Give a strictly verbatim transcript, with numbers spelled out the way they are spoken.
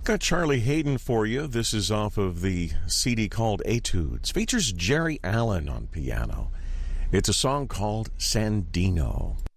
Got Charlie Hayden for you. This is off of the C D called Etudes. Features Jerry Allen on piano. It's a song called Sandino.